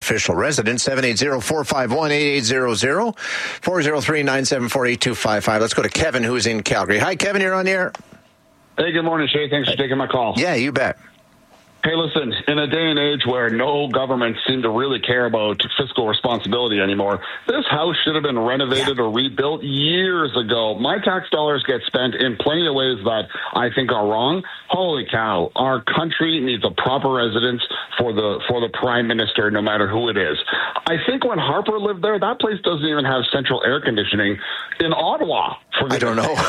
official resident. 780-451-8800, 403-974-8255. Let's go to Kevin, who's in Calgary. Hi, Kevin, you're on the air. Hey, good morning, Shay. Thanks for taking my call. Yeah, you bet. Hey, listen, in a day and age where no government seem to really care about fiscal responsibility anymore, this house should have been renovated or rebuilt years ago. My tax dollars get spent in plenty of ways that I think are wrong. Holy cow, our country needs a proper residence for the prime minister, no matter who it is. I think when Harper lived there, that place doesn't even have central air conditioning. In Ottawa, I don't know.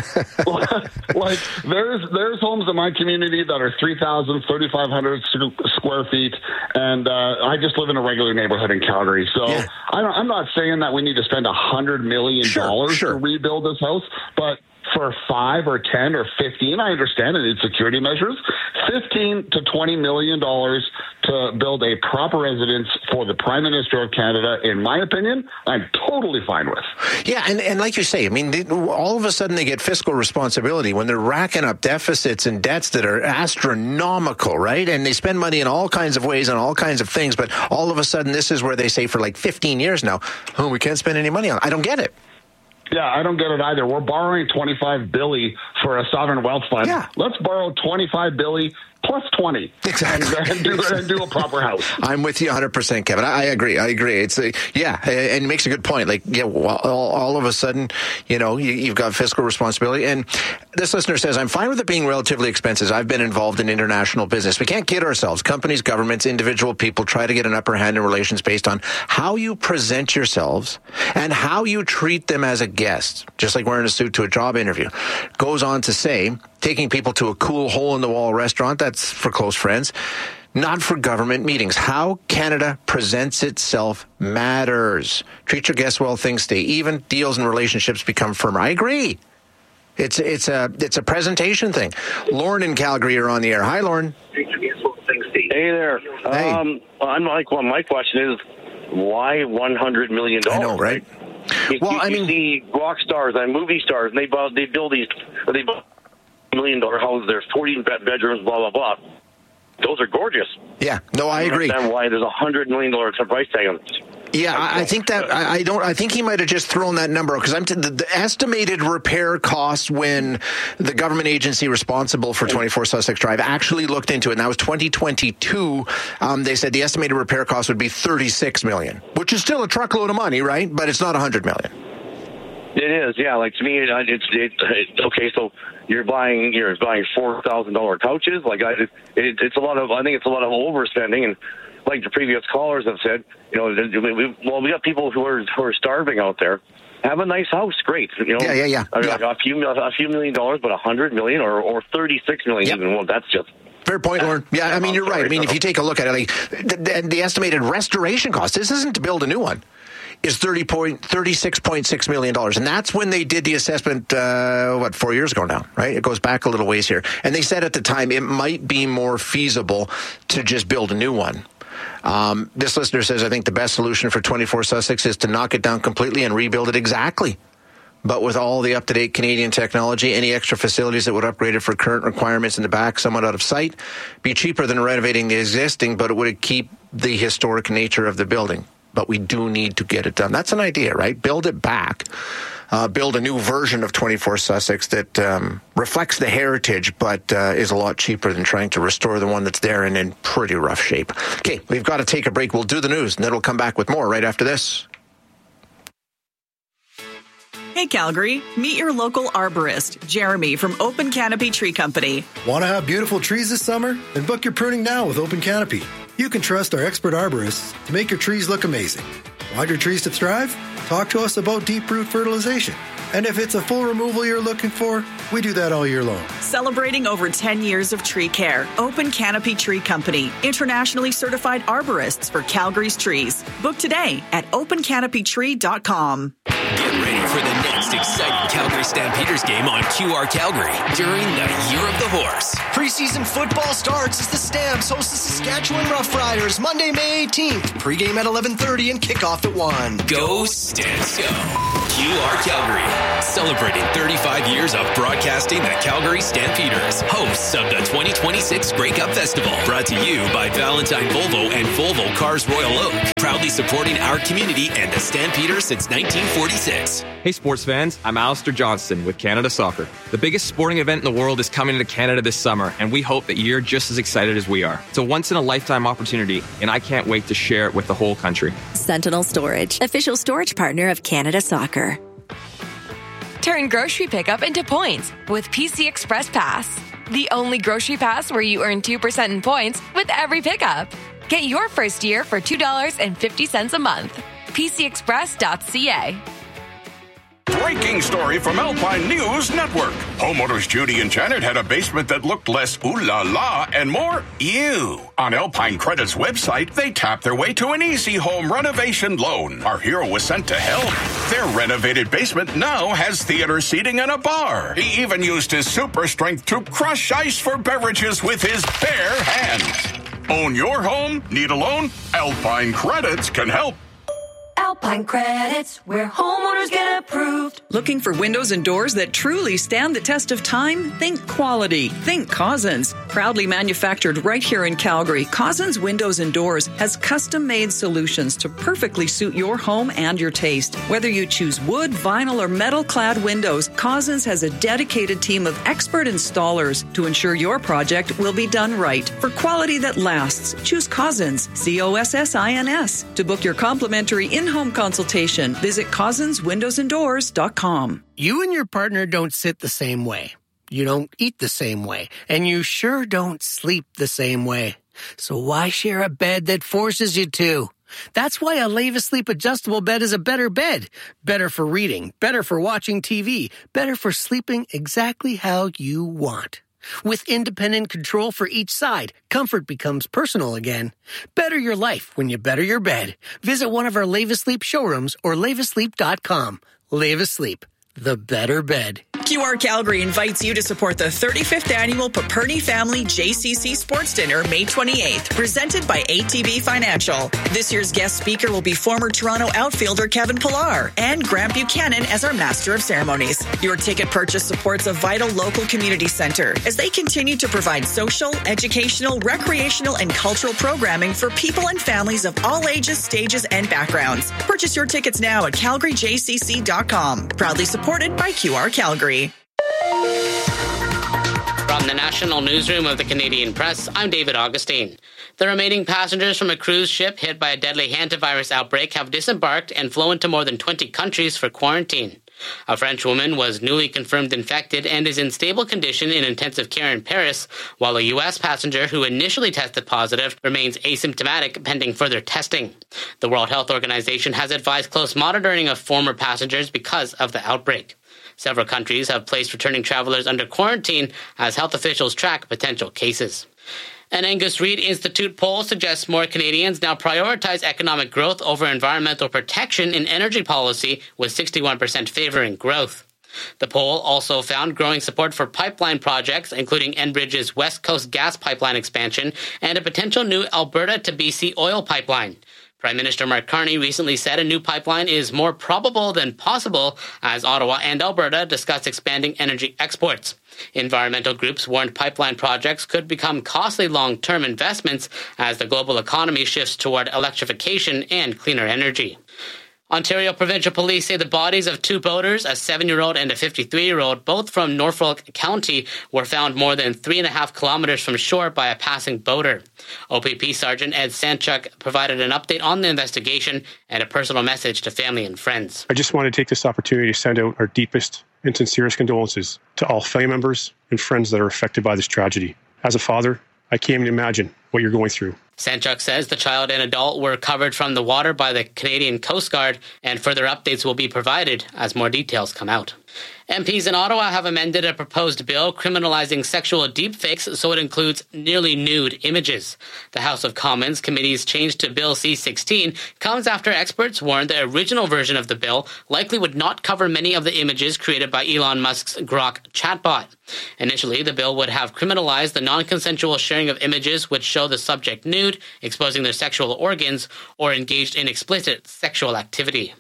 like there's homes in my community that are 3,000, 3,500 square feet, and I just live in a regular neighborhood in Calgary. So yeah. I'm not saying that we need to spend $100 million to rebuild this house, but for 5 or 10 or 15, I understand it needs security measures. $15 to $20 million to build a proper residence for the Prime Minister of Canada, in my opinion, I'm totally fine with. Yeah, and like you say, I mean, all of a sudden they get fiscal responsibility when they're racking up deficits and debts that are astronomical, right? And they spend money in all kinds of ways on all kinds of things, but all of a sudden this is where they say for like 15 years now, oh, we can't spend any money on it. I don't get it. Yeah, I don't get it either. We're borrowing $25 billion for a sovereign wealth fund. Yeah. Let's borrow $25 billion plus 20 exactly. and do a proper house. I'm with you 100%, Kevin. I agree. It's and it makes a good point. Like, yeah, all of a sudden, you've got fiscal responsibility. And this listener says, I'm fine with it being relatively expensive. I've been involved in international business. We can't kid ourselves. Companies, governments, individual people try to get an upper hand in relations based on how you present yourselves and how you treat them as a guest, just like wearing a suit to a job interview. Goes on to say, taking people to a cool hole-in-the-wall restaurant, that's for close friends, not for government meetings. How Canada presents itself matters. Treat your guests well, things stay even, deals and relationships become firmer. I agree. It's a presentation thing. Lauren in Calgary, you're on the air. Hi, Lauren. Hey there. Hey. My question is, why $100 million? I know, right? You see rock stars and movie stars, and they build these $1 million houses. There's 14 bedrooms, blah blah blah. Those are gorgeous. Yeah, no, I agree. Understand why there's $100 million price tag on it. Yeah, I think that I think he might have just thrown that number because the estimated repair cost when the government agency responsible for 24 Sussex Drive actually looked into it, and that was 2022. They said the estimated repair cost would be $36 million, which is still a truckload of money, right? But it's not $100 million. It is, yeah. Like to me, it's okay. So you're buying $4,000 couches. Like it's a lot of. I think it's a lot of overspending, and like the previous callers have said, we got people who are starving out there. Have a nice house, great. Yeah. A few $1 million, but $100 million or $36 million even. Well, that's just. Fair point, Lauren. Yeah, I mean, you're right. I mean, if you take a look at it, like the estimated restoration cost, this isn't to build a new one, is $36.6 million. And that's when they did the assessment, 4 years ago now, right? It goes back a little ways here. And they said at the time it might be more feasible to just build a new one. This listener says, I think the best solution for 24 Sussex is to knock it down completely and rebuild it exactly. But with all the up-to-date Canadian technology, any extra facilities that would upgrade it for current requirements in the back, somewhat out of sight, be cheaper than renovating the existing, but it would keep the historic nature of the building. But we do need to get it done. That's an idea, right? Build it back. Build a new version of 24 Sussex that reflects the heritage, but is a lot cheaper than trying to restore the one that's there and in pretty rough shape. Okay, we've got to take a break. We'll do the news, and then we'll come back with more right after this. Hey, Calgary, meet your local arborist, Jeremy from Open Canopy Tree Company. Want to have beautiful trees this summer? Then book your pruning now with Open Canopy. You can trust our expert arborists to make your trees look amazing. Want your trees to thrive? Talk to us about deep root fertilization. And if it's a full removal you're looking for, we do that all year long. Celebrating over 10 years of tree care, Open Canopy Tree Company, internationally certified arborists for Calgary's trees. Book today at opencanopytree.com. Get ready for the next exciting Calgary Stampeders game on QR Calgary during the Year of the Horse. Preseason football starts as the Stamps host the Saskatchewan Roughriders Monday, May 18th. Pre-game at 11:30 and kickoff at 1. Go Stamps, go! QR Calgary, celebrating 35 years of broadcasting the Calgary Stampeders, hosts of the 2026 Grey Cup Festival. Brought to you by Valentine Volvo and Volvo Cars Royal Oak. proudly supporting our community and the Stampeders since 1946. Hey sports fans, I'm Alistair Johnston with Canada Soccer. The biggest sporting event in the world is coming to Canada this summer, and we hope that you're just as excited as we are. It's a once-in-a-lifetime opportunity, and I can't wait to share it with the whole country. Sentinel Storage, official storage partner of Canada Soccer. Turn grocery pickup into points with PC Express Pass. The only grocery pass where you earn 2% in points with every pickup. Get your first year for $2.50 a month. PCExpress.ca. Breaking story from Alpine News Network. Homeowners Judy and Janet had a basement that looked less ooh la la and more ew. On Alpine Credit's website, they tapped their way to an easy home renovation loan. Our hero was sent to help. Their renovated basement now has theater seating and a bar. He even used his super strength to crush ice for beverages with his bare hands. Own your home? Need a loan? Alpine Credits can help. Alpine Credits, where homeowners get approved. Looking for windows and doors that truly stand the test of time? Think quality. Think Cousins. Proudly manufactured right here in Calgary, Cousins Windows and Doors has custom-made solutions to perfectly suit your home and your taste. Whether you choose wood, vinyl, or metal-clad windows, Cousins has a dedicated team of expert installers to ensure your project will be done right. For quality that lasts, choose Cousins, COSSINS. To book your complimentary in-home consultation, visit CousinsWindowsandDoors.com. You and your partner don't sit the same way. You don't eat the same way. And you sure don't sleep the same way. So why share a bed that forces you to? That's why a Leva Sleep adjustable bed is a better bed. Better for reading, better for watching TV, better for sleeping exactly how you want. With independent control for each side, comfort becomes personal again. Better your life when you better your bed. Visit one of our Leva Sleep showrooms or levasleep.com. Leva Sleep, the better bed. QR Calgary invites you to support the 35th annual Paperny Family JCC Sports Dinner, May 28th, presented by ATB Financial. This year's guest speaker will be former Toronto outfielder Kevin Pillar and Grant Buchanan as our Master of Ceremonies. Your ticket purchase supports a vital local community center as they continue to provide social, educational, recreational, and cultural programming for people and families of all ages, stages, and backgrounds. Purchase your tickets now at calgaryjcc.com. Proudly supported by QR Calgary. From the National Newsroom of the Canadian Press, I'm David Augustine. The remaining passengers from a cruise ship hit by a deadly hantavirus outbreak have disembarked and flown to more than 20 countries for quarantine. A French woman was newly confirmed infected and is in stable condition in intensive care in Paris, while a U.S. passenger who initially tested positive remains asymptomatic pending further testing. The World Health Organization has advised close monitoring of former passengers because of the outbreak. Several countries have placed returning travelers under quarantine as health officials track potential cases. An Angus Reid Institute poll suggests more Canadians now prioritize economic growth over environmental protection in energy policy, with 61% favoring growth. The poll also found growing support for pipeline projects, including Enbridge's West Coast gas pipeline expansion and a potential new Alberta to BC oil pipeline. Prime Minister Mark Carney recently said a new pipeline is more probable than possible as Ottawa and Alberta discuss expanding energy exports. Environmental groups warned pipeline projects could become costly long-term investments as the global economy shifts toward electrification and cleaner energy. Ontario Provincial Police say the bodies of two boaters, a 7-year-old and a 53-year-old, both from Norfolk County, were found more than 3.5 kilometers from shore by a passing boater. OPP Sergeant Ed Sanchuk provided an update on the investigation and a personal message to family and friends. I just want to take this opportunity to send out our deepest and sincerest condolences to all family members and friends that are affected by this tragedy. As a father, I can't even imagine what you're going through. Sanchuk says the child and adult were recovered from the water by the Canadian Coast Guard, and further updates will be provided as more details come out. MPs in Ottawa have amended a proposed bill criminalizing sexual deepfakes so it includes nearly nude images. The House of Commons Committee's change to Bill C-16 comes after experts warned the original version of the bill likely would not cover many of the images created by Elon Musk's Grok chatbot. Initially, the bill would have criminalized the non-consensual sharing of images which show the subject nude, exposing their sexual organs, or engaged in explicit sexual activity.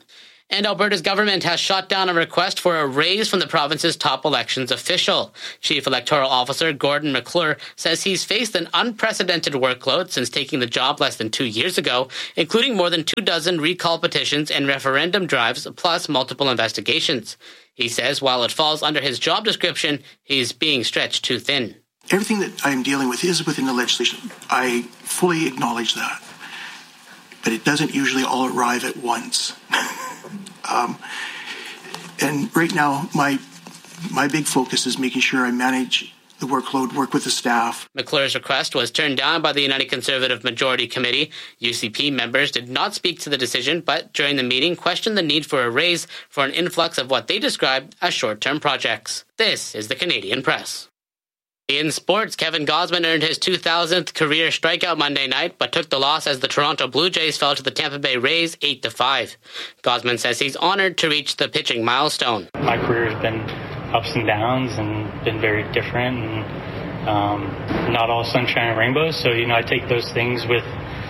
And Alberta's government has shot down a request for a raise from the province's top elections official. Chief Electoral Officer Gordon McClure says he's faced an unprecedented workload since taking the job less than 2 years ago, including more than 24 recall petitions and referendum drives, plus multiple investigations. He says while it falls under his job description, he's being stretched too thin. Everything that I'm dealing with is within the legislation. I fully acknowledge that. But it doesn't usually all arrive at once. And right now, my big focus is making sure I manage the workload, work with the staff. McClure's request was turned down by the United Conservative Majority Committee. UCP members did not speak to the decision, but during the meeting questioned the need for a raise for an influx of what they described as short-term projects. This is the Canadian Press. In sports, Kevin Gausman earned his 2000th career strikeout Monday night, but took the loss as the Toronto Blue Jays fell to the Tampa Bay Rays 8-5. Gausman says he's honored to reach the pitching milestone. My career has been ups and downs and been very different, and not all sunshine and rainbows. So, I take those things with,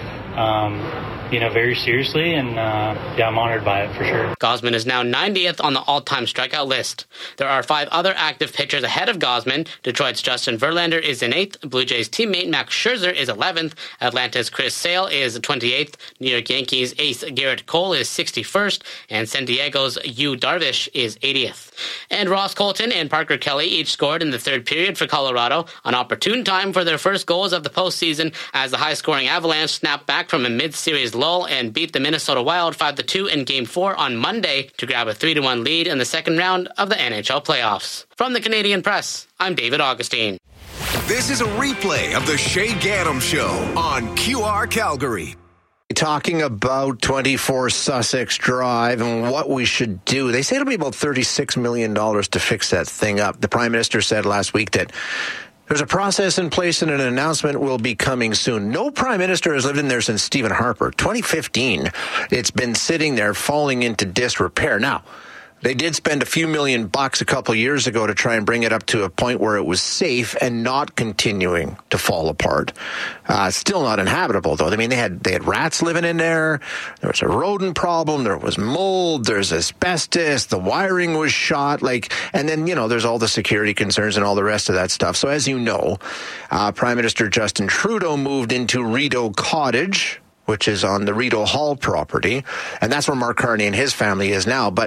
very seriously, and I'm honored by it for sure. Gausman is now 90th on the all-time strikeout list. There are 5 other active pitchers ahead of Gausman. Detroit's Justin Verlander is in 8th. Blue Jays teammate Max Scherzer is 11th. Atlanta's Chris Sale is 28th. New York Yankees ace Garrett Cole is 61st. And San Diego's Yu Darvish is 80th. And Ross Colton and Parker Kelly each scored in the third period for Colorado, an opportune time for their first goals of the postseason as the high-scoring Avalanche snapped back from a mid-series lull and beat the Minnesota Wild 5-2 in Game 4 on Monday to grab a 3-1 lead in the second round of the NHL playoffs. From the Canadian Press, I'm David Augustine. This is a replay of the Shay Gaddam Show on QR Calgary. Talking about 24 Sussex Drive and what we should do. They say it'll be about $36 million to fix that thing up. The Prime Minister said last week that there's a process in place and an announcement will be coming soon. No Prime Minister has lived in there since Stephen Harper. 2015, it's been sitting there falling into disrepair. Now, they did spend a few $1 million a couple years ago to try and bring it up to a point where it was safe and not continuing to fall apart. Still not inhabitable, though. I mean, they had rats living in there. There was a rodent problem. There was mold. There's asbestos. The wiring was shot. And then, there's all the security concerns and all the rest of that stuff. So as you know, Prime Minister Justin Trudeau moved into Rideau Cottage, which is on the Rideau Hall property, and that's where Mark Carney and his family is now. But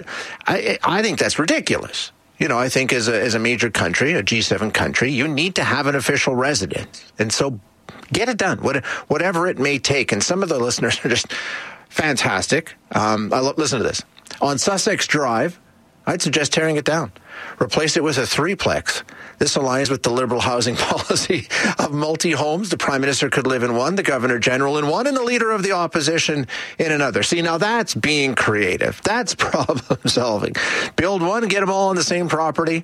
I think that's ridiculous. I think as a major country, a G7 country, you need to have an official residence. And so get it done, whatever it may take. And some of the listeners are just fantastic. Listen to this. On Sussex Drive, I'd suggest tearing it down. Replace it with a 3-plex. This aligns with the Liberal housing policy of multi-homes. The Prime Minister could live in one, the Governor-General in one, and the Leader of the Opposition in another. See, now that's being creative. That's problem solving. Build one and get them all on the same property,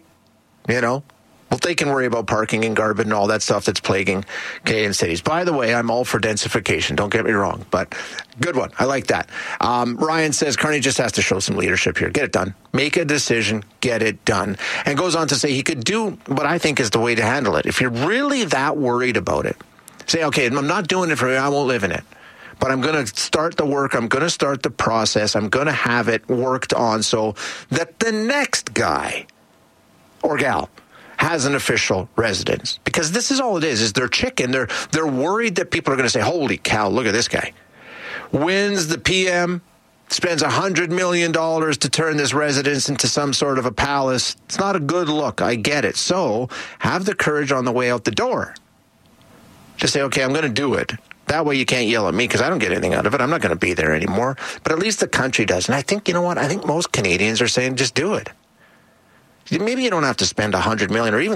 Well, they can worry about parking and garbage and all that stuff that's plaguing Canadian cities. By the way, I'm all for densification. Don't get me wrong, but good one. I like that. Ryan says Carney just has to show some leadership here. Get it done. Make a decision. Get it done. And goes on to say he could do what I think is the way to handle it. If you're really that worried about it, say, okay, I'm not doing it for you. I won't live in it. But I'm going to start the work. I'm going to start the process. I'm going to have it worked on so that the next guy or gal has an official residence. Because this is all it is they're chicken. They're worried that people are going to say, holy cow, look at this guy. Wins the PM, spends $100 million to turn this residence into some sort of a palace. It's not a good look. I get it. So have the courage on the way out the door. Just say, okay, I'm going to do it. That way you can't yell at me because I don't get anything out of it. I'm not going to be there anymore. But at least the country does. And I think, you know what? I think most Canadians are saying just do it. Maybe you don't have to spend $100 million or even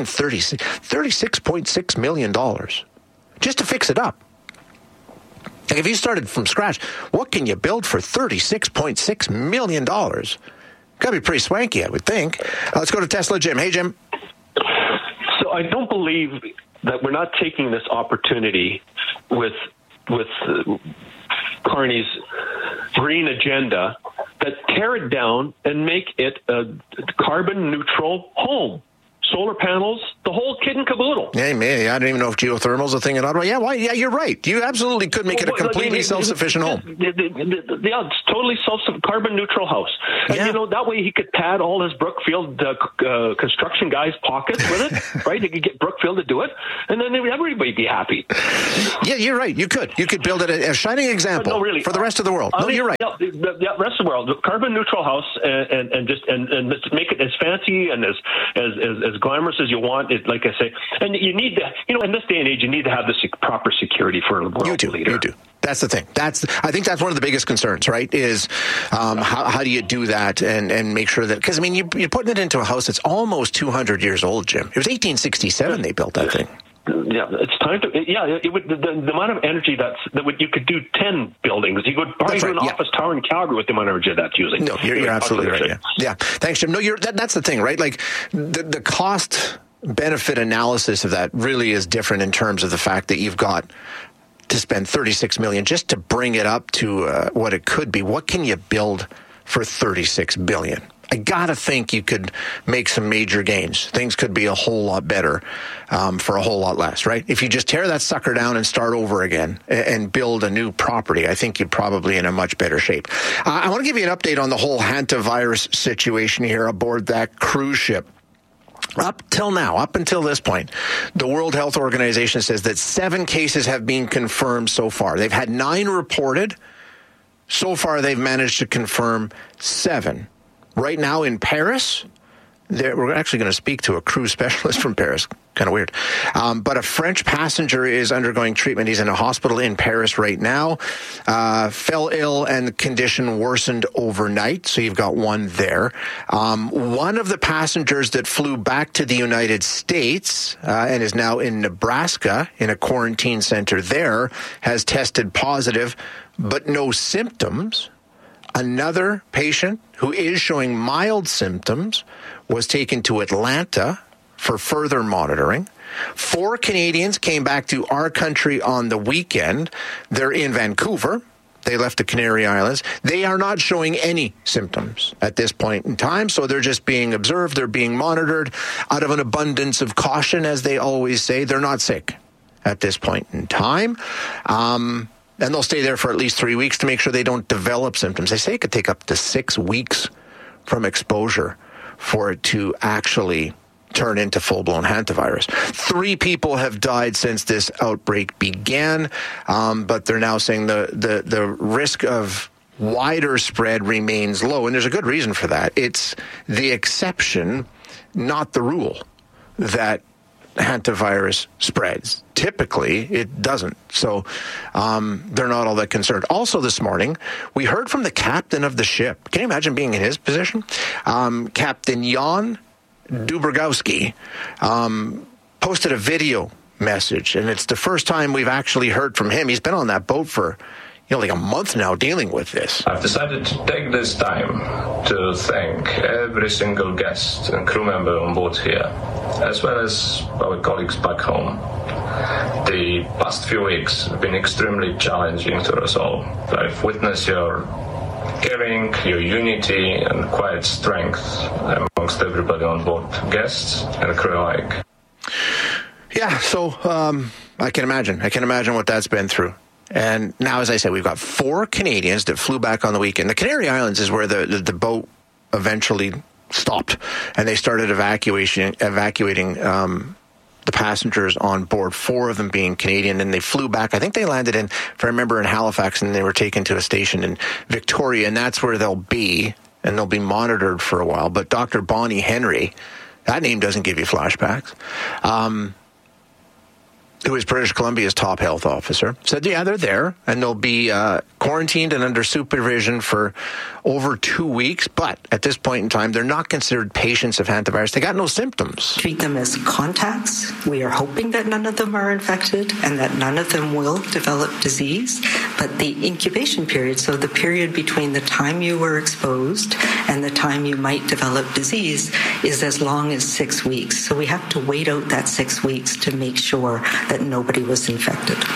$36.6 million just to fix it up. Like if you started from scratch, what can you build for $36.6 million? Got to be pretty swanky, I would think. Let's go to Tesla Jim. Hey, Jim. So I don't believe that we're not taking this opportunity with Carney's green agenda that tear it down and make it a carbon neutral home. solar panels, the whole kit and caboodle. Yeah, man, I don't even know if geothermal is a thing in Ottawa. Yeah, why? Yeah, you're right. You absolutely could make it a completely self-sufficient home. Yeah, it's totally carbon neutral house. And, that way he could pad all his Brookfield construction guys' pockets with it, right? He could get Brookfield to do it, and then everybody would be happy. Yeah, you're right. You could build it a shining example for the rest of the world. No, you're right. Yeah, rest of the world, carbon neutral house, and make it as fancy and as glamorous as you want. Like I say, and you need to, in this day and age, you need to have the proper security for a world leader. You do. That's the thing. I think that's one of the biggest concerns, right? Is how do you do that and make sure that, because you're putting it into a house that's almost 200 years old, Jim. It was 1867 they built that thing. Yeah, it's time to. Yeah, it would. The amount of energy you could do 10 buildings. You could probably do an office tower in Calgary with the amount of energy that's using. No, you're absolutely right. Yeah. Thanks, Jim. No, that's the thing, right? Like the cost benefit analysis of that really is different in terms of the fact that you've got to spend $36 million just to bring it up to what it could be. What can you build for $36 billion? I gotta think you could make some major gains. Things could be a whole lot better for a whole lot less, right? If you just tear that sucker down and start over again and build a new property, I think you're probably in a much better shape. I want to give you an update on the whole hantavirus situation here aboard that cruise ship. Up until this point, the World Health Organization says that 7 cases have been confirmed so far. They've had 9 reported. So far, they've managed to confirm 7. Right now in Paris, we're actually going to speak to a cruise specialist from Paris. Kind of weird. But a French passenger is undergoing treatment. He's in a hospital in Paris right now. Fell ill and the condition worsened overnight. So you've got one there. One of the passengers that flew back to the United States and is now in Nebraska in a quarantine center there has tested positive, but no symptoms. Another patient who is showing mild symptoms was taken to Atlanta for further monitoring. 4 Canadians came back to our country on the weekend. They're in Vancouver. They left the Canary Islands. They are not showing any symptoms at this point in time, so they're just being observed. They're being monitored out of an abundance of caution, as they always say. They're not sick at this point in time. And they'll stay there for at least 3 weeks to make sure they don't develop symptoms. They say it could take up to 6 weeks from exposure for it to actually turn into full-blown hantavirus. 3 people have died since this outbreak began, but they're now saying the risk of wider spread remains low, and there's a good reason for that. It's the exception, not the rule, that hantavirus spreads. Typically, it doesn't. So they're not all that concerned. Also this morning, we heard from the captain of the ship. Can you imagine being in his position? Captain Jan Dubrowski posted a video message, and it's the first time we've actually heard from him. He's been on that boat for like a month now dealing with this. I've decided to take this time to thank every single guest and crew member on board here, as well as our colleagues back home. The past few weeks have been extremely challenging to us all. I've witnessed your caring, your unity, and quiet strength amongst everybody on board, guests and crew alike. Yeah, so I can imagine what that's been through. And now, as I said, we've got 4 Canadians that flew back on the weekend. The Canary Islands is where the boat eventually stopped, and they started evacuating the passengers on board, 4 of them being Canadian, and they flew back. I think they landed if I remember, in Halifax, and they were taken to a station in Victoria, and that's where they'll be, and they'll be monitored for a while. But Dr. Bonnie Henry, that name doesn't give you flashbacks, who is British Columbia's top health officer, said, yeah, they're there, and they'll be quarantined and under supervision for over 2 weeks. But at this point in time, they're not considered patients of hantavirus. They got no symptoms. Treat them as contacts. We are hoping that none of them are infected and that none of them will develop disease. But the incubation period, so the period between the time you were exposed and the time you might develop disease, is as long as 6 weeks. So we have to wait out that 6 weeks to make sure that nobody was infected.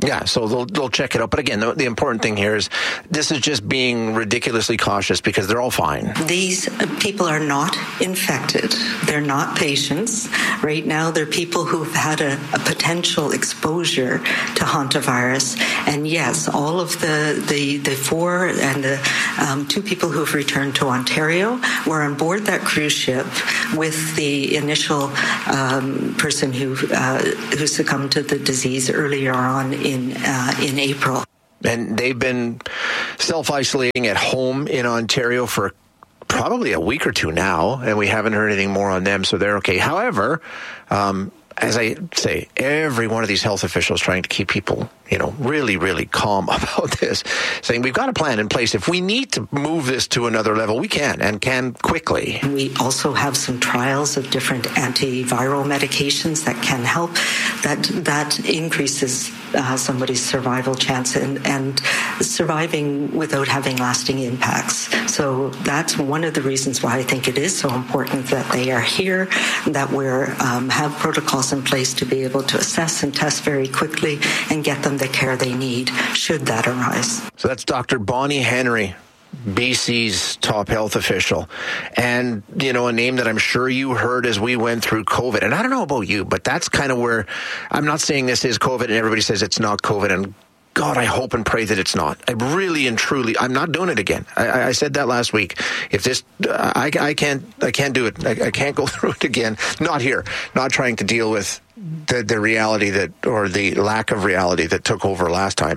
Yeah, so they'll check it out. But again, the important thing here is this is just being ridiculously cautious because they're all fine. These people are not infected. They're not patients. Right now, they're people who've had a potential exposure to hantavirus. And yes, all of the 4 and the 2 people who've returned to Ontario were on board that cruise ship with the initial person who succumbed to the disease earlier on in April. And they've been self-isolating at home in Ontario for probably a week or 2 now, and we haven't heard anything more on them, so they're okay. However, as I say, every one of these health officials trying to keep people, really, really calm about this, saying we've got a plan in place. If we need to move this to another level, we can, and can quickly. We also have some trials of different antiviral medications that can help. That increases somebody's survival chance and surviving without having lasting impacts. So that's one of the reasons why I think it is so important that they are here, that we have protocols in place to be able to assess and test very quickly and get them the care they need should that arise. So that's Dr. Bonnie Henry, BC's top health official, and a name that I'm sure you heard as we went through COVID. And I don't know about you, but that's kind of where I'm not saying this is COVID and everybody says it's not COVID, and God, I hope and pray that it's not. I really and truly, I'm not doing it again. I said that last week. If this, I can't do it. I can't go through it again. Not here. Not trying to deal with the reality or the lack of reality that took over last time.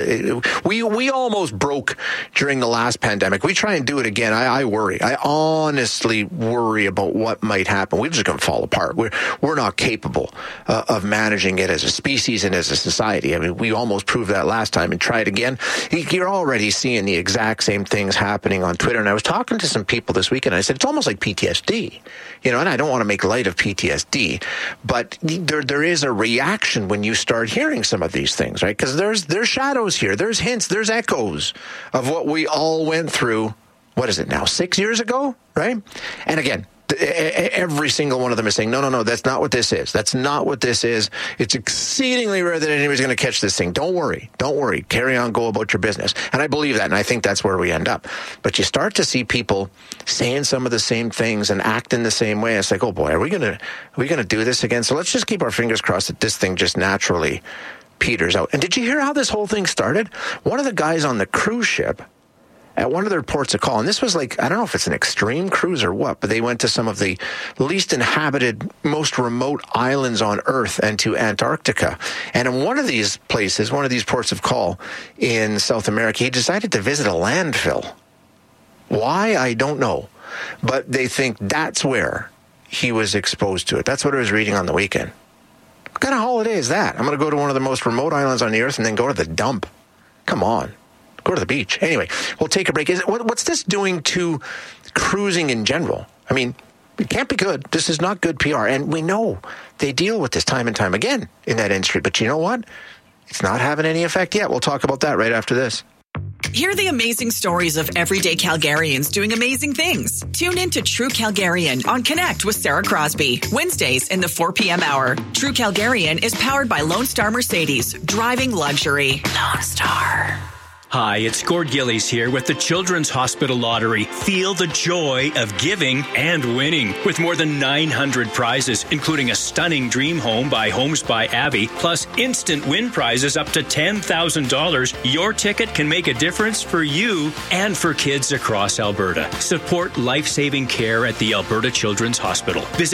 We almost broke during the last pandemic. We try and do it again. I worry. I honestly worry about what might happen. We're just going to fall apart. We're not capable of managing it as a species and as a society. I mean, we almost proved that last time and try it again. You're already seeing the exact same things happening on Twitter. And I was talking to some people this weekend. I said, it's almost like PTSD, and I don't want to make light of PTSD, but there is a reaction when you start hearing some of these things, right? Because there's shadows here, there's hints, there's echoes of what we all went through. What is it now? 6 years ago, right? And again, every single one of them is saying, no, that's not what this is. That's not what this is. It's exceedingly rare that anybody's going to catch this thing. Don't worry. Carry on, go about your business. And I believe that, and I think that's where we end up. But you start to see people saying some of the same things and acting the same way. It's like, oh boy, are we going to do this again? So let's just keep our fingers crossed that this thing just naturally peters out. And did you hear how this whole thing started? One of the guys on the cruise ship at one of their ports of call, and this was like, I don't know if it's an extreme cruise or what, but they went to some of the least inhabited, most remote islands on Earth and to Antarctica. And in one of these places, one of these ports of call in South America, he decided to visit a landfill. Why? I don't know. But they think that's where he was exposed to it. That's what I was reading on the weekend. What kind of holiday is that? I'm going to go to one of the most remote islands on the Earth and then go to the dump. Come on. Go to the beach. Anyway, we'll take a break. What's this doing to cruising in general? I mean, it can't be good. This is not good PR. And we know they deal with this time and time again in that industry. But you know what? It's not having any effect yet. We'll talk about that right after this. Hear the amazing stories of everyday Calgarians doing amazing things. Tune in to True Calgarian on Connect with Sarah Crosby, Wednesdays in the 4 p.m. hour. True Calgarian is powered by Lone Star Mercedes, driving luxury. Lone Star. Hi, it's Gord Gillies here with the Children's Hospital Lottery. Feel the joy of giving and winning with more than 900 prizes, including a stunning dream home by Homes by Abby, plus instant win prizes up to $10,000. Your ticket can make a difference for you and for kids across Alberta. Support life-saving care at the Alberta Children's Hospital. Visit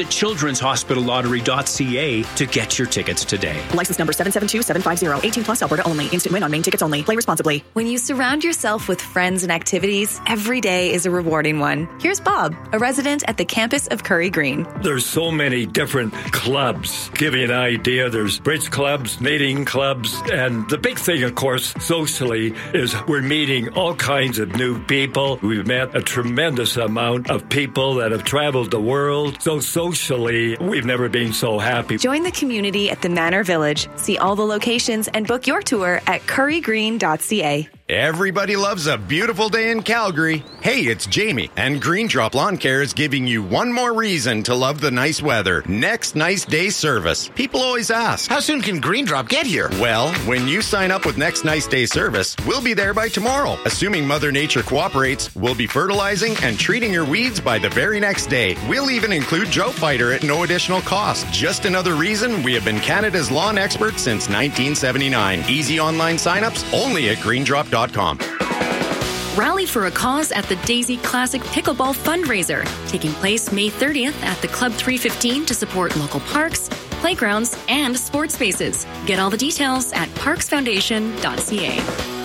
children'shospitallottery.ca to get your tickets today. License number 772750. 18 plus Alberta only. Instant win on main tickets only. Play responsibly. When you surround yourself with friends and activities, every day is a rewarding one. Here's Bob, a resident at the campus of Curry Green. There's so many different clubs. Give you an idea, there's bridge clubs, knitting clubs, and the big thing, of course, socially, is we're meeting all kinds of new people. We've met a tremendous amount of people that have traveled the world. So socially, we've never been so happy. Join the community at the Manor Village. See all the locations and book your tour at currygreen.ca. Everybody loves a beautiful day in Calgary. Hey, it's Jamie, and Green Drop Lawn Care is giving you one more reason to love the nice weather. Next Nice Day service. People always ask, how soon can Green Drop get here? Well, when you sign up with Next Nice Day service, we'll be there by tomorrow. Assuming Mother Nature cooperates, we'll be fertilizing and treating your weeds by the very next day. We'll even include Drought Fighter at no additional cost. Just another reason we have been Canada's lawn experts since 1979. Easy online signups only at greendrop.com. Rally for a cause at the Daisy Classic Pickleball Fundraiser, taking place May 30th at the Club 315 to support local parks, playgrounds, and sports spaces. Get all the details at parksfoundation.ca.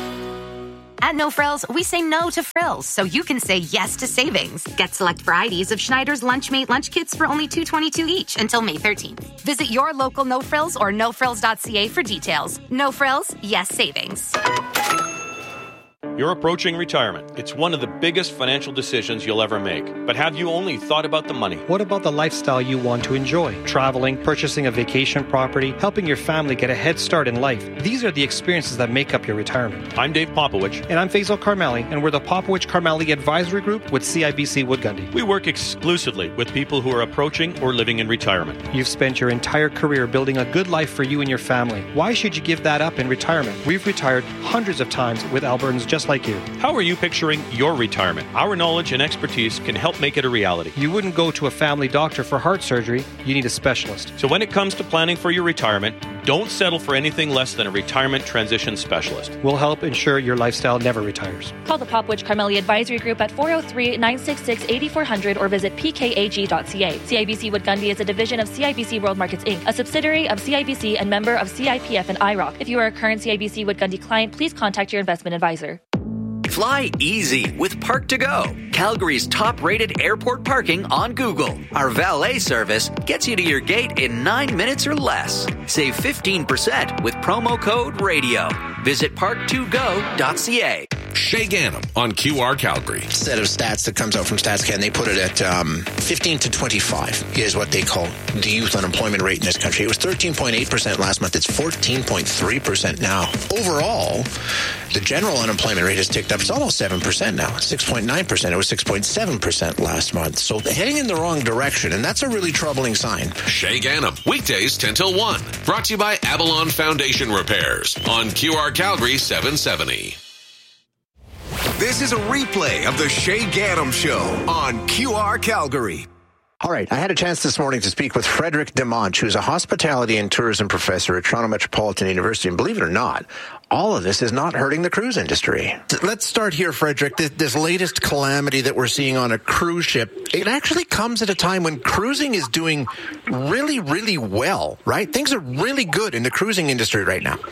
At No Frills, we say no to frills, so you can say yes to savings. Get select varieties of Schneider's Lunchmate lunch kits for only $2.22 each until May 13th. Visit your local No Frills or nofrills.ca for details. No Frills, yes savings. You're approaching retirement. It's one of the biggest financial decisions you'll ever make. But have you only thought about the money? What about the lifestyle you want to enjoy? Traveling, purchasing a vacation property, helping your family get a head start in life. These are the experiences that make up your retirement. I'm Dave Popowich. And I'm Faisal Karmali, and we're the Popowich Karmali Advisory Group with CIBC Wood Gundy. We work exclusively with people who are approaching or living in retirement. You've spent your entire career building a good life for you and your family. Why should you give that up in retirement? We've retired hundreds of times with Albertans just like you. How are you picturing your retirement? Our knowledge and expertise can help make it a reality. You wouldn't go to a family doctor for heart surgery. You need a specialist. So when it comes to planning for your retirement, don't settle for anything less than a retirement transition specialist. We'll help ensure your lifestyle never retires. Call the Popowich Karmali Advisory Group at 403-966-8400 or visit pkag.ca. CIBC Wood Gundy is a division of CIBC World Markets Inc., a subsidiary of CIBC and member of CIPF and IROC. If you are a current CIBC Wood Gundy client, please contact your investment advisor. Fly easy with Park2Go, Calgary's top-rated airport parking on Google. Our valet service gets you to your gate in 9 minutes or less. Save 15% with promo code RADIO. Visit park2go.ca. Shay Ganem on QR Calgary. Set of stats that comes out from StatsCan, they put it at 15 to 25 is what they call the youth unemployment rate in this country. It was 13.8% last month. It's 14.3% now. Overall, the general unemployment rate has ticked up. It's almost 7% now, 6.9%. It was 6.7% last month. So heading in the wrong direction, and that's a really troubling sign. Shay Ganem, weekdays 10 till 1. Brought to you by Avalon Foundation Repairs on QR Calgary 770. This is a replay of the Shay Ganem Show on QR Calgary. All right. I had a chance this morning to speak with Frederic Demonte, who's a hospitality and tourism professor at Toronto Metropolitan University. And believe it or not, all of this is not hurting the cruise industry. Let's start here, Frederic. This latest calamity that we're seeing on a cruise ship, it actually comes at a time when cruising is doing really, really well, right? Things are really good in the cruising industry right now.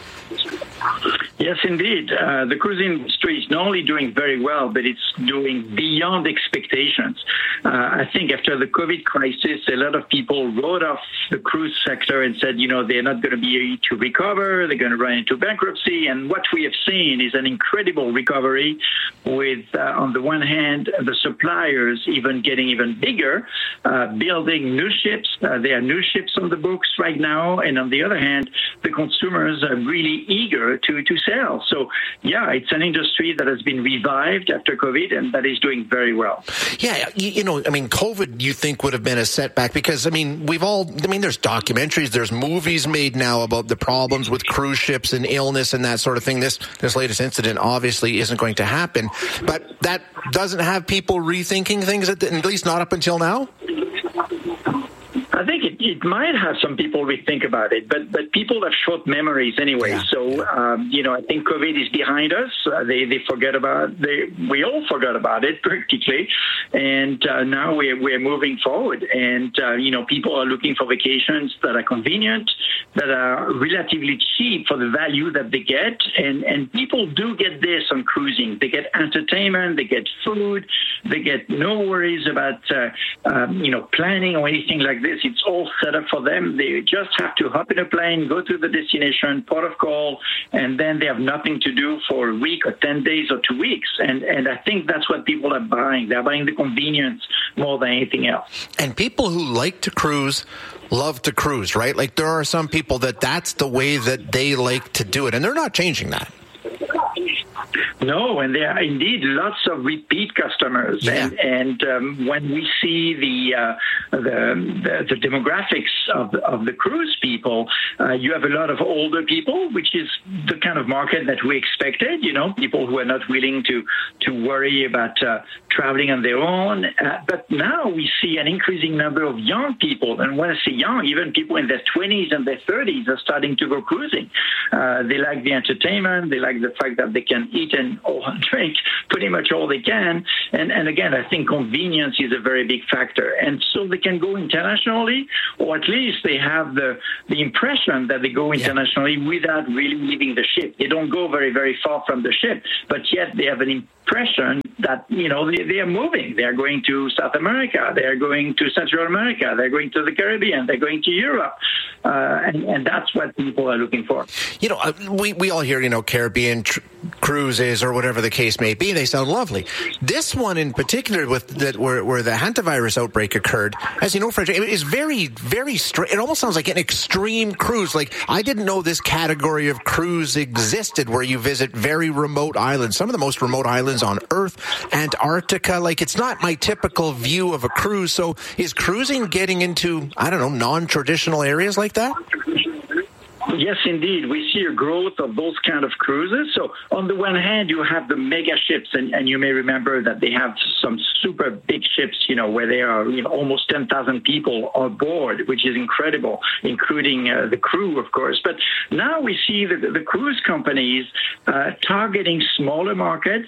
Yes, indeed. The cruise industry is not only doing very well, but it's doing beyond expectations. I think after the COVID crisis, a lot of people wrote off the cruise sector and said, they're not going to be able to recover. They're going to run into bankruptcy. And what we have seen is an incredible recovery with, on the one hand, the suppliers even getting even bigger, building new ships. There are new ships on the books right now. And on the other hand, the consumers are really eager to sell. So, yeah, it's an industry that has been revived after COVID and that is doing very well. Yeah, COVID, you think, would have been a setback because, there's documentaries, there's movies made now about the problems with cruise ships and illness and that sort of thing. This latest incident obviously isn't going to happen, but that doesn't have people rethinking things, at least not up until now? I think it might have some people rethink about it, but people have short memories anyway. Yeah. So, I think COVID is behind us. They forget about we all forgot about it practically. And now we're moving forward. And, people are looking for vacations that are convenient, that are relatively cheap for the value that they get. And people do get this on cruising. They get entertainment, they get food, they get no worries about, planning or anything like this. It's all set up for them. They just have to hop in a plane, go to the destination, port of call, and then they have nothing to do for a week or 10 days or 2 weeks. And I think that's what people are buying. They're buying the convenience more than anything else. And people who like to cruise love to cruise, right? Like there are some people that's the way that they like to do it, and they're not changing that. No, and there are indeed lots of repeat customers, and when we see the demographics of the cruise people, you have a lot of older people, which is the kind of market that we expected. People who are not willing to worry about traveling on their own. But now we see an increasing number of young people, and when I say young, even people in their 20s and their 30s are starting to go cruising. They like the entertainment, they like the fact that they can eat and drink pretty much all they can. And again, I think convenience is a very big factor. And so they can go internationally, or at least they have the impression that they go internationally without really leaving the ship. They don't go very, very far from the ship, but yet they have an impression that, they are moving. They are going to South America. They are going to Central America. They're going to the Caribbean. They're going to Europe. And that's what people are looking for. We all hear, Caribbean cruises or whatever the case may be. They sound lovely. This one in particular, where the hantavirus outbreak occurred, as you know, Frederick, it is very, very strange. It almost sounds like an extreme cruise. Like, I didn't know this category of cruise existed, where you visit very remote islands, some of the most remote islands on Earth, Antarctica. Like, it's not my typical view of a cruise. So is cruising getting into, non-traditional areas like that? Yes, indeed. We see a growth of those kind of cruises. So on the one hand, you have the mega ships, and you may remember that they have some super big ships, where there are almost 10,000 people on board, which is incredible, including the crew, of course. But now we see the cruise companies targeting smaller markets.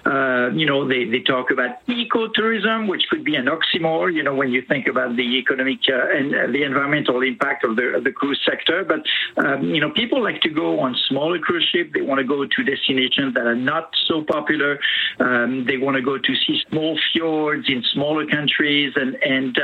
They talk about ecotourism, which could be an oxymoron, when you think about the economic and the environmental impact of the cruise sector. But people like to go on smaller cruise ships. They want to go to destinations that are not so popular. They want to go to see small fjords in smaller countries. And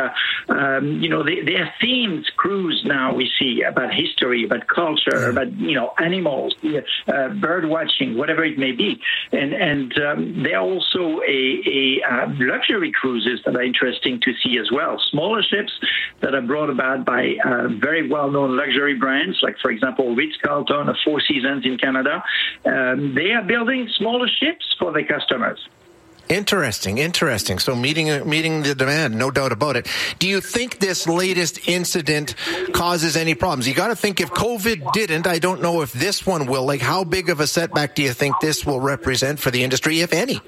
they are themed cruise now, we see, about history, about culture, about, animals, bird watching, whatever it may be. And there are also a luxury cruises that are interesting to see as well. Smaller ships that are brought about by very well-known luxury brands, like, for example, Ritz-Carlton or Four Seasons in Canada. They are building smaller ships for their customers. Interesting. So meeting the demand, no doubt about it. Do you think this latest incident causes any problems? You got to think, if COVID didn't, I don't know if this one will. Like, how big of a setback do you think this will represent for the industry, if any?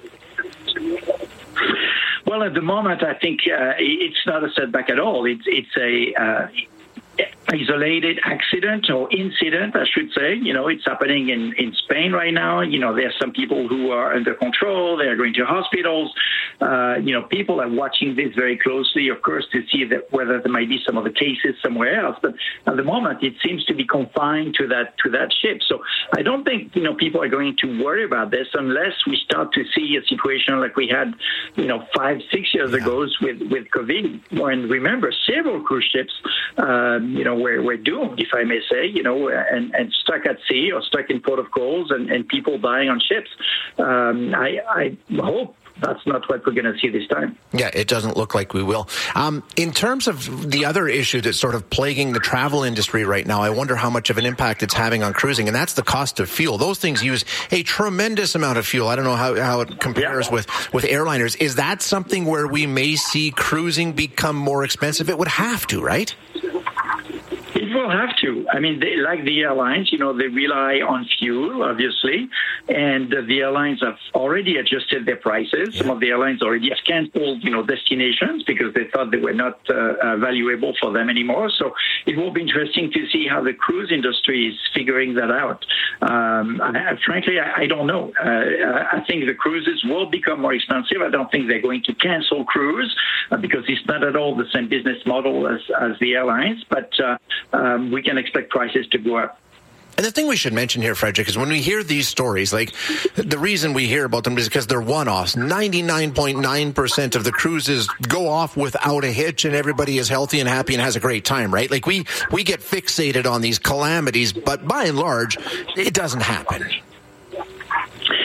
Well, at the moment, I think it's not a setback at all. It's a isolated accident or incident, I should say. It's happening in Spain right now. There are some people who are under control. They are going to hospitals. People are watching this very closely, of course, to see whether there might be some other cases somewhere else. But at the moment, it seems to be confined to that ship. So I don't think, people are going to worry about this unless we start to see a situation like we had, 5-6 years ago with COVID. And remember, several cruise ships, we're doomed, if I may say, and stuck at sea or stuck in port of calls and people dying on ships. I hope that's not what we're going to see this time. Yeah, it doesn't look like we will. In terms of the other issue that's sort of plaguing the travel industry right now, I wonder how much of an impact it's having on cruising, and that's the cost of fuel. Those things use a tremendous amount of fuel. I don't know how it compares with airliners. Is that something where we may see cruising become more expensive? It would have to, right? It will have to. I mean, like the airlines, they rely on fuel, obviously, and the airlines have already adjusted their prices. Some of the airlines already have canceled, destinations because they thought they were not valuable for them anymore. So it will be interesting to see how the cruise industry is figuring that out. Frankly, I don't know. I think the cruises will become more expensive. I don't think they're going to cancel cruise because it's not at all the same business model as the airlines, but we can expect prices to go up. And the thing we should mention here, Frederick, is when we hear these stories, like, the reason we hear about them is because they're one-offs. 99.9% of the cruises go off without a hitch and everybody is healthy and happy and has a great time, right? Like, we get fixated on these calamities, but by and large, it doesn't happen.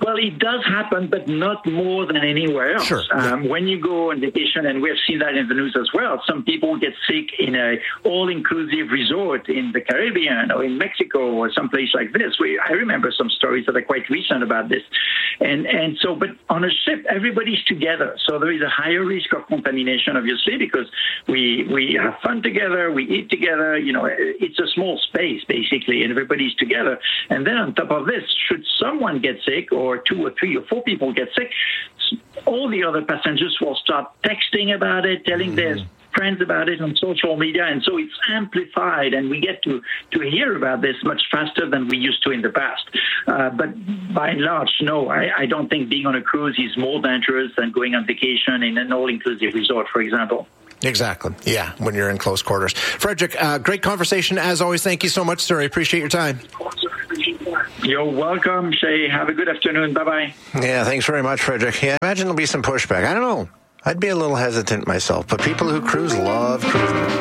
Well, it does happen, but not more than anywhere else. Sure. When you go on vacation, and we have seen that in the news as well, some people get sick in a all-inclusive resort in the Caribbean or in Mexico or someplace like this. I remember some stories that are quite recent about this. And so, but on a ship, everybody's together. So there is a higher risk of contamination, obviously, because we have fun together, we eat together, it's a small space, basically, and everybody's together. And then on top of this, should someone get sick, or 2 or 3 or 4 people get sick, all the other passengers will start texting about it, telling their friends about it on social media, and so it's amplified, and we get to hear about this much faster than we used to in the past. But by and large, no, I don't think being on a cruise is more dangerous than going on vacation in an all-inclusive resort, for example. Exactly. Yeah, when you're in close quarters. Frederick, great conversation as always. Thank you so much, sir. I appreciate your time. You're welcome, Shay. Have a good afternoon. Bye-bye. Yeah, thanks very much, Frederick. Yeah, I imagine there'll be some pushback. I don't know. I'd be a little hesitant myself, but people who cruise love cruising.